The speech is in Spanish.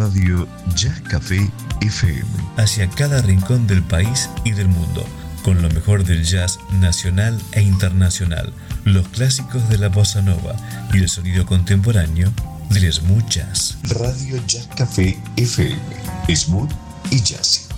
Radio Jazz Café FM. Hacia cada rincón del país y del mundo, con lo mejor del jazz nacional e internacional, los clásicos de la bossa nova y el sonido contemporáneo del smooth jazz. Radio Jazz Café FM, smooth y jazzy.